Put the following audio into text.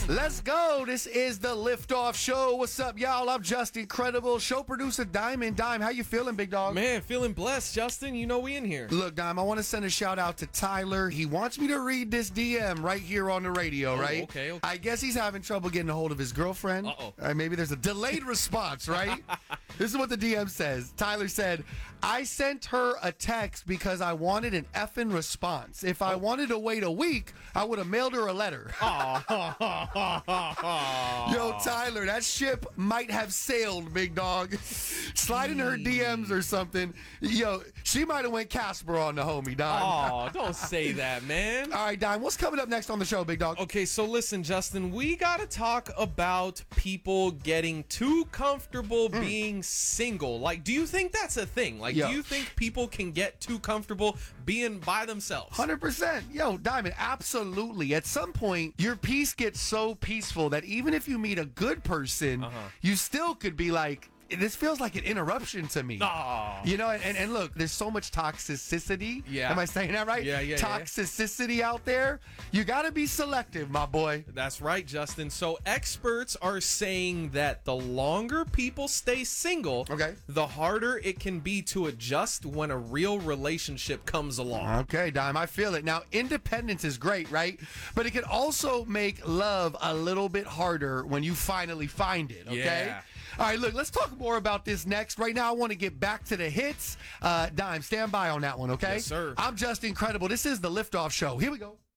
Let's go. This is the Liftoff Show. What's up, y'all? I'm Just Incredible. Show producer Diamond. Dime, how you feeling, big dog? Man, feeling blessed, Justin. You know we in here. Look, Dime, I want to send a shout out to Tyler. He wants me to read this DM right here on the radio, right? Okay. I guess he's having trouble getting a hold of his girlfriend. Uh-oh. Maybe there's a delayed response, right? This is what the DM says. Tyler said, I sent her a text because I wanted an effing response. If I wanted to wait a week, I would have mailed her a letter. Yo, Tyler, that ship might have sailed, big dog. Slide in her DMs or something. Yo, she might have went Casper on the homie, Dime. Oh, don't say that, man. All right, Dime, what's coming up next on the show, big dog? Okay, so listen, Justin, we got to talk about people getting too comfortable being single. Like, do you think that's a thing? Like, do you think people can get too comfortable being by themselves? 100%. Yo, Diamond, absolutely. At some point, your peace gets so peaceful that even if you meet a good person, you still could be like, this feels like an interruption to me. Oh. You know, and look, there's so much toxicity. Yeah. Am I saying that right? Yeah. Toxicity out there. You got to be selective, my boy. That's right, Justin. So experts are saying that the longer people stay single, the harder it can be to adjust when a real relationship comes along. Okay, Dime, I feel it. Now, independence is great, right? But it can also make love a little bit harder when you finally find it, okay? Yeah. All right, look, let's talk more about this next. Right now, I want to get back to the hits. Dime, stand by on that one, okay? Yes, sir. I'm Just Incredible. This is the Liftoff Show. Here we go.